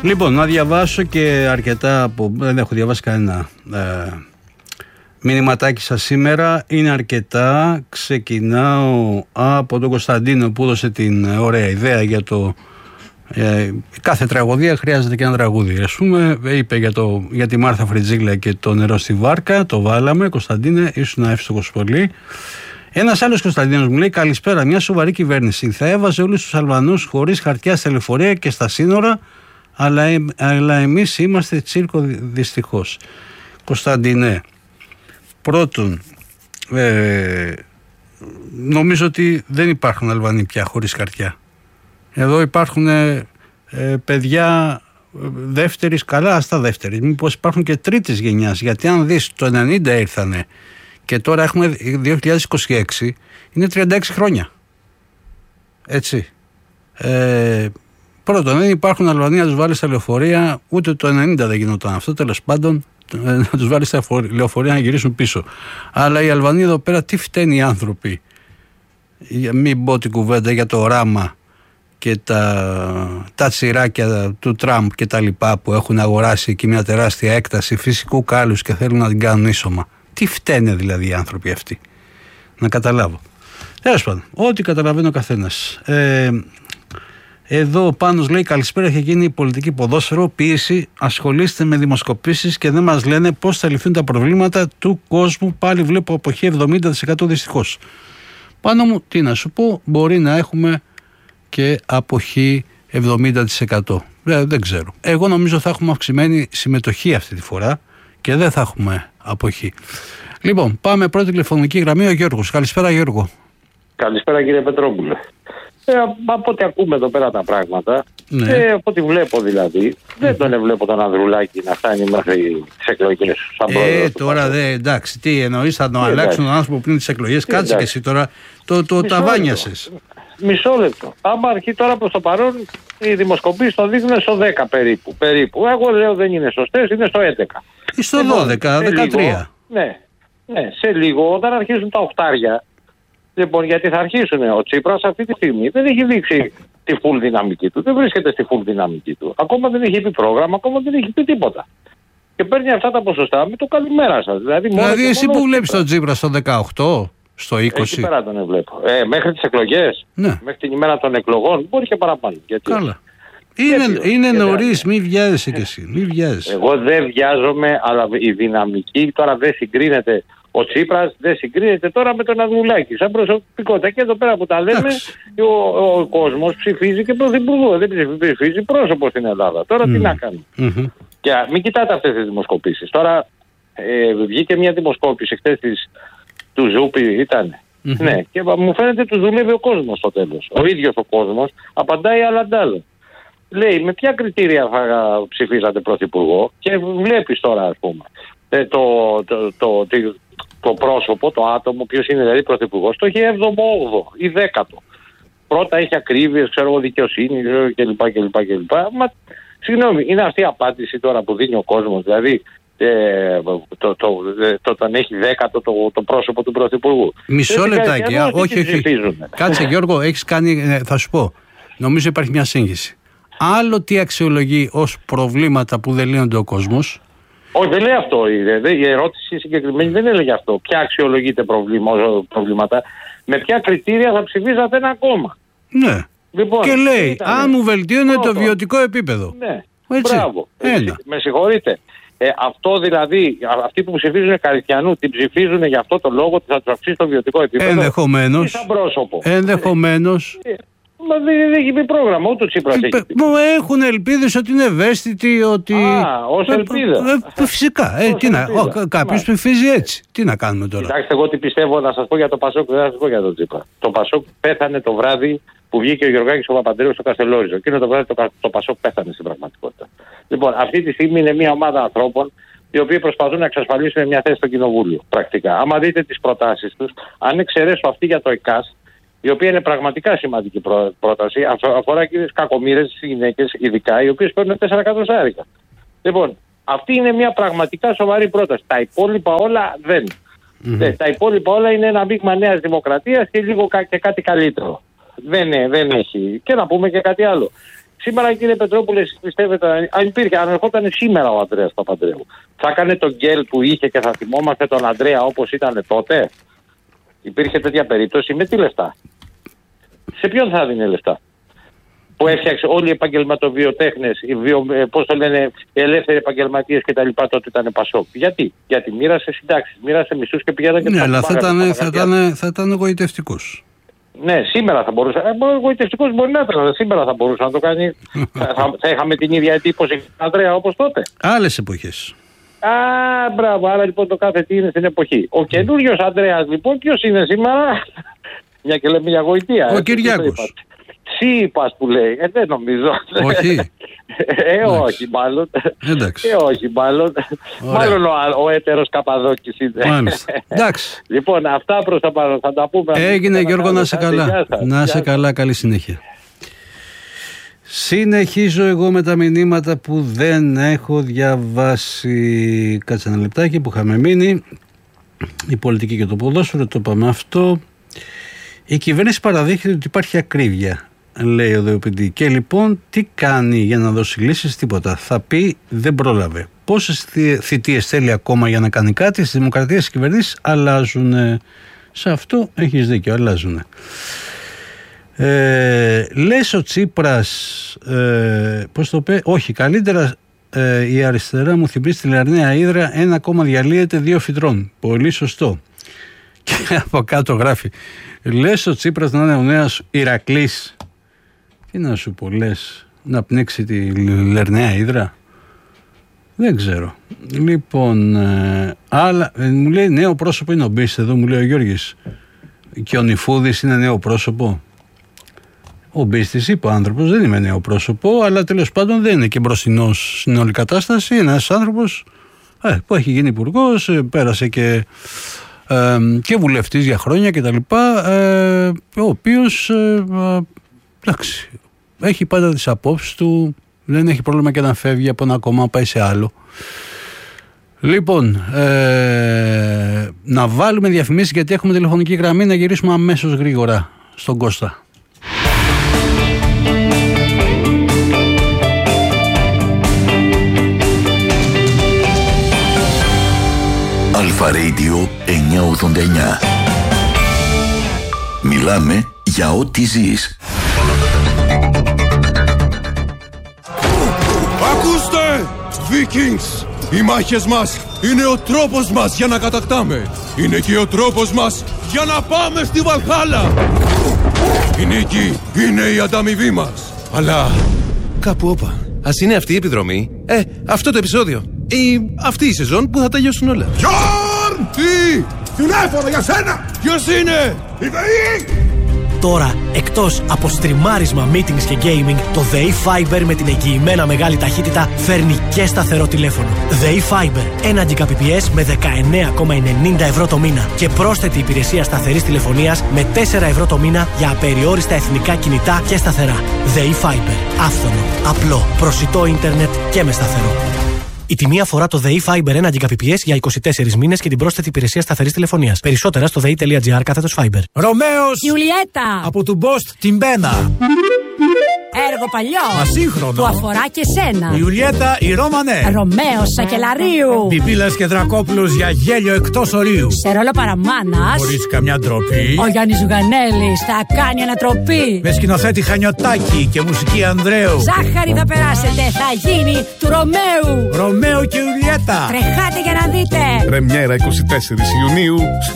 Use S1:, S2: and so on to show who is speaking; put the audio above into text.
S1: Λοιπόν, να διαβάσω και αρκετά από. Δεν έχω διαβάσει κανένα μηνυματάκι σας σήμερα. Είναι αρκετά. Ξεκινάω από τον Κωνσταντίνο που έδωσε την ωραία ιδέα για το. Κάθε τραγωδία χρειάζεται και ένα τραγούδι. Ας πούμε, είπε για τη Μάρθα Φριτζίγλα και το νερό στη βάρκα. Το βάλαμε. Κωνσταντίνε, ήσουν εύστοχος πολύ. Ένας άλλος Κωνσταντίνος μου λέει: καλησπέρα. Μια σοβαρή κυβέρνηση θα έβαζε όλους τους Αλβανούς χωρίς χαρτιά στα λεωφορεία και στα σύνορα, αλλά εμείς είμαστε τσίρκο δυστυχώς. Κωνσταντίνε, πρώτον, νομίζω ότι δεν υπάρχουν Αλβανοί πια χωρίς χαρτιά. Εδώ υπάρχουν παιδιά δεύτερης, καλά στα δεύτερης. Μήπως υπάρχουν και τρίτης γενιάς, γιατί αν δεις το 90 ήρθανε και τώρα έχουμε 2026, είναι 36 χρόνια. Έτσι. Πρώτον, δεν υπάρχουν Αλβανοί να τους βάλει στα λεωφορεία, ούτε το 90 δεν γινόταν αυτό, τέλος πάντων, να τους βάλει στα λεωφορεία να γυρίσουν πίσω. Αλλά οι Αλβανοί εδώ πέρα, τι φταίνουν οι άνθρωποι, μην πω την κουβέντα για το οράμα και τα τσιράκια του Τραμπ και τα λοιπά που έχουν αγοράσει εκεί μια τεράστια έκταση φυσικού κάλους και θέλουν να την κάνουν ίσωμα. Τι φταίνε δηλαδή οι άνθρωποι αυτοί, να καταλάβω. Τέλος πάντων, ό,τι καταλαβαίνει ο καθένας. Εδώ ο Πάνος λέει: καλησπέρα, έχει γίνει η πολιτική ποδόσφαιρο, πίεση, ασχολείστε με δημοσκοπήσεις και δεν μας λένε πώς θα λυθούν τα προβλήματα του κόσμου. Πάλι βλέπω αποχή 70% δυστυχώς. Πάνω μου, τι να σου πω, μπορεί να έχουμε και αποχή 70%. Δεν ξέρω. Εγώ νομίζω θα έχουμε αυξημένη συμμετοχή αυτή τη φορά και δεν θα έχουμε αποχή. Λοιπόν, πάμε πρώτη τηλεφωνική γραμμή, ο Γιώργος. Καλησπέρα, Γιώργο.
S2: Καλησπέρα, κύριε Πετρόπουλε. Από ό,τι ακούμε εδώ πέρα τα πράγματα,
S1: ναι.
S2: Από ό,τι βλέπω δηλαδή, δεν τον βλέπω τον Ανδρουλάκη να φτάνει μέχρι τις εκλογές.
S1: Τώρα εντάξει, τι εννοείς, θα τον αλλάξουν τον άνθρωπο πριν τις εκλογές, κάτσε και εσύ τώρα, τα βάνιασες.
S2: Μισό λεπτό. Άμα αρχίσει τώρα προς το παρόν, οι δημοσκοπήσεις το δείχνουν στο 10 περίπου. Εγώ λέω δεν είναι σωστές, είναι στο 11.
S1: Ή στο 12, 13.
S2: Ναι, σε λίγο όταν αρχίσουν τα οχτάρια. Λοιπόν, γιατί θα αρχίσουν. Ο Τσίπρας αυτή τη στιγμή δεν έχει δείξει τη full δυναμική του. Δεν βρίσκεται στη full δυναμική του. Ακόμα δεν έχει πει πρόγραμμα, ακόμα δεν έχει πει τίποτα. Και παίρνει αυτά τα ποσοστά με το καλημέρα σας. Δηλαδή
S1: εσύ που βλέπεις τον Τσίπρα στο 18, στο 20.
S2: Εκεί πέρα τον βλέπω. Μέχρι τις εκλογές, μέχρι την ημέρα των εκλογών, μπορεί και παραπάνω.
S1: Καλά. Είναι νωρίς, μη βιάζεσαι κι εσύ.
S2: Εγώ δεν βιάζομαι, αλλά η δυναμική τώρα δεν συγκρίνεται. Ο Τσίπρας δεν συγκρίνεται τώρα με τον Ανδρουλάκη σαν προσωπικότητα. Και εδώ πέρα που τα λέμε, ο κόσμος ψηφίζει και πρωθυπουργό. Δεν ψηφίζει πρόσωπο στην Ελλάδα. Τώρα τι να κάνει. Και μην κοιτάτε αυτές τις δημοσκοπήσεις. Τώρα βγήκε μια δημοσκόπηση χτες του Ζούπη, ήταν. Ναι, και μου φαίνεται του δουλεύει ο κόσμος στο τέλος. Ο ίδιος ο κόσμος απαντάει αλλαντάλλο. Λέει με ποια κριτήρια θα ψηφίζατε πρωθυπουργό και βλέπεις τώρα ας πούμε το πρόσωπο, το άτομο, ποιος είναι δηλαδή πρωθυπουργός, το έχει 7ο, 8ο ή 10ο. Πρώτα έχει ακρίβειες, δικαιοσύνη κλπ. Μα συγγνώμη, είναι αυτή η απάντηση τώρα που δίνει ο κόσμος, δηλαδή τον έχει 10ο το πρόσωπο του πρωθυπουργού.
S1: Μισό λεπτάκι, όχι. Κάτσε Γιώργο, έχεις κάνει, θα σου πω, νομίζω υπάρχει μια σύγχυση. Άλλο τι αξιολογεί ως προβλήματα που δεν λύνονται ο κόσμος.
S2: Όχι, δεν λέει αυτό. Η ερώτηση συγκεκριμένη δεν έλεγε αυτό. Ποια αξιολογείται προβλήματα, με ποια κριτήρια θα ψηφίσατε ένα κόμμα.
S1: Ναι. Λοιπόν, και λέει, αν μου βελτίωνε το βιωτικό επίπεδο.
S2: Ναι.
S1: Έτσι.
S2: Μπράβο. Με συγχωρείτε. Αυτό δηλαδή, αυτοί που ψηφίζουν Καριστιανού, την ψηφίζουν για αυτό το λόγο ότι θα του αυξήσει το βιωτικό επίπεδο.
S1: Ενδεχομένως.
S2: Μα δεν έχει πει πρόγραμμα, ούτε ο Τσίπρας έχει πει.
S1: Έχουν ελπίδες ότι είναι ευαίσθητοι, ότι.
S2: Ως ελπίδα.
S1: Φυσικά. Κάποιος ψηφίζει έτσι. Τι να κάνουμε τώρα.
S2: Κοιτάξτε, εγώ τι πιστεύω να σας πω για το Πασόκ, δεν θα σας πω για τον Τσίπρα. Το Πασόκ πέθανε το βράδυ που βγήκε ο Γιωργάκης ο Παπαντρέου στο Καστελόριζο. Εκείνο το βράδυ το Πασόκ πέθανε στην πραγματικότητα. Λοιπόν, αυτή τη στιγμή είναι μια ομάδα ανθρώπων οι οποίοι προσπαθούν να εξασφαλίσουν μια θέση στο Κοινοβούλιο. Πρακτικά. Άμα δείτε τις προτάσεις τους, αν εξαιρέσω αυτή για το ΕΚΑΣ, η οποία είναι πραγματικά σημαντική πρόταση, αφορά και τις κακομοίρες, τις γυναίκες ειδικά, οι οποίες παίρνουν 4 εκατοστάρικα. Λοιπόν, αυτή είναι μια πραγματικά σοβαρή πρόταση. Τα υπόλοιπα όλα δεν. Τα υπόλοιπα όλα είναι ένα μείγμα Νέας Δημοκρατίας και λίγο και κάτι καλύτερο. Δεν έχει. Και να πούμε και κάτι άλλο. Σήμερα, κύριε Πετρόπουλε, πιστεύετε, αν ερχόταν σήμερα ο Ανδρέας Παπανδρέου, θα έκανε τον γκέλ που είχε και θα θυμόμαστε τον Ανδρέα όπως ήταν τότε? Υπήρχε τέτοια περίπτωση? Με τι λεφτά? Σε ποιον θα δίνει λεφτά? Που έφτιαξε όλοι οι επαγγελματοβιοτέχνες, πώς το λένε, οι ελεύθεροι επαγγελματίες κτλ. Τότε ήταν Πασόκ. Γιατί μοίρασε συντάξεις, μοίρασε μισθούς και πηγαίνανε και
S1: ναι, αλλά θα ήταν εγωιτευτικός.
S2: Ναι, σήμερα θα μπορούσε. Εγωιτευτικός μπορεί να ήταν. Σήμερα θα μπορούσε να το κάνει. Θα είχαμε την ίδια εντύπωση, Ανδρέα, όπως τότε.
S1: Άλλες εποχές.
S2: Μπράβο. Άρα λοιπόν το κάθε τι είναι στην εποχή. Ο καινούριος Ανδρέας λοιπόν, ποιος είναι σήμερα? Μια και λέμε για γοητεία.
S1: Ο Κυριάκος.
S2: Τσίπας που λέει. Δεν νομίζω.
S1: Όχι.
S2: Όχι μάλλον.
S1: Εντάξει.
S2: Όχι μάλλον. Μάλλον ο έτερος Καπαδόκης είναι.
S1: Μάλιστα. Εντάξει.
S2: Λοιπόν, αυτά προς τα παρόν. Θα τα πούμε.
S1: Έγινε, Γιώργο, να σε καλά. Να σε καλά, καλή συνέχεια. Συνεχίζω εγώ με τα μηνύματα που δεν έχω διαβάσει. Κάτσε ένα λεπτάκι που είχαμε μείνει. Η πολιτική και το ποδόσφαιρο, το είπαμε αυτό. Η κυβέρνηση παραδείχθηκε ότι υπάρχει ακρίβεια, λέει ο ΔΕΟΠΗ. Και λοιπόν τι κάνει για να δώσει λύσεις? Τίποτα. Θα πει δεν πρόλαβε. Πόσες θητείες θέλει ακόμα για να κάνει κάτι? Στις δημοκρατίες, στις κυβερνήσεις αλλάζουν. Σε αυτό έχεις δίκιο, αλλάζουν. Λες ο Τσίπρας, πώς το πει, όχι, καλύτερα η αριστερά μου θυμίζει τη Λερναία Ύδρα, ένα κόμμα διαλύεται, 2 φυτρών. Πολύ σωστό. Και από κάτω γράφει, λες ο Τσίπρας να είναι ο νέος Ηρακλής? Τι να σου πω, λες να πνίξει τη Λερναία Ύδρα? Δεν ξέρω. Λοιπόν, μου λέει νέο πρόσωπο είναι ο Μπίστης, εδώ μου λέει ο Γιώργης. Και ο Νιφούδης είναι νέο πρόσωπο. Ο Μπίστης είπε, ο άνθρωπος δεν είμαι νέο πρόσωπο, αλλά τέλος πάντων δεν είναι και μπροστινός στην όλη κατάσταση. Είναι ένας άνθρωπος που έχει γίνει υπουργός, πέρασε και βουλευτής για χρόνια κτλ. Ο οποίος εντάξει, έχει πάντα τις απόψεις του, δεν έχει πρόβλημα και να φεύγει από ένα κόμμα, πάει σε άλλο. Λοιπόν, να βάλουμε διαφημίσεις γιατί έχουμε τηλεφωνική γραμμή, να γυρίσουμε αμέσως γρήγορα στον Κώστα.
S3: Αλφα Radio 989. Μιλάμε για ό,τι ζεις.
S4: Ακούστε! Vikings! Οι μάχες μας είναι ο τρόπος μας για να κατακτάμε. Είναι και ο τρόπος μας για να πάμε στη Βαλχάλα. Η νίκη είναι η ανταμοιβή μας. Αλλά κάπου όπα. Ας είναι αυτή η επιδρομή, αυτό το επεισόδιο ή αυτή η σεζόν που θα τελειώσουν όλα. Γιόρν! Τι! Τηλέφωνο για σένα! Ποιος είναι? Η ΔΕΗ!
S5: Τώρα, εκτός από στριμάρισμα, meetings και gaming, το ΔΕΗ Fiber με την εγγυημένα μεγάλη ταχύτητα φέρνει και σταθερό τηλέφωνο. ΔΕΗ Fiber, 1 Gbps με 19,90 ευρώ το μήνα και πρόσθετη υπηρεσία σταθερής τηλεφωνίας με 4 ευρώ το μήνα για απεριόριστα εθνικά κινητά και σταθερά. ΔΕΗ Fiber, άφθονο, απλό, προσιτό ίντερνετ και με σταθερό. Η τιμή αφορά το ΔΕΗ Fiber 1 Gbps για 24 μήνες και την πρόσθετη υπηρεσία σταθερής τηλεφωνίας. Περισσότερα στο dei.gr/Fiber.
S6: Ρωμαίος
S7: Ιουλιέτα
S6: από του Μπόστ την Μπένα.
S7: Έργο παλιό
S6: Ασύγχρονο
S7: που αφορά και σένα.
S6: Ιουλιέτα η Ρώμανε.
S7: Ρωμαίος Σακελαρίου.
S6: Πιπίλας και Δρακόπουλος για γέλιο εκτός ορίου.
S7: Σε ρόλο παραμάνας
S6: Χωρίς καμιά ντροπή.
S7: ο Γιάννης Ζουγανέλης θα κάνει ανατροπή.
S6: Με σκηνοθέτη Χανιωτάκη και μουσική Ανδρέου.
S7: Ζάχαρη θα περάσετε, θα γίνει του Ρωμαίου.
S6: Ρωμαίο και Ιουλιέτα.
S7: Τρεχάτε για να δείτε.
S8: Πρεμιέρα 24 Ιουνίου